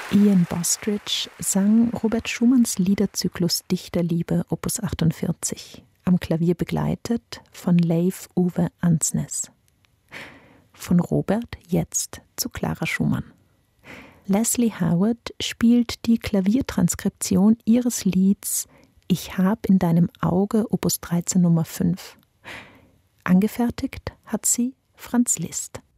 Ian Bostridge sang Robert Schumanns Liederzyklus Dichterliebe Opus 48, am Klavier begleitet von Leif Uwe Ansnes. Von Robert jetzt zu Clara Schumann. Leslie Howard spielt die Klaviertranskription ihres Lieds Ich hab in deinem Auge Opus 13 Nummer 5. Angefertigt hat sie Franz Liszt.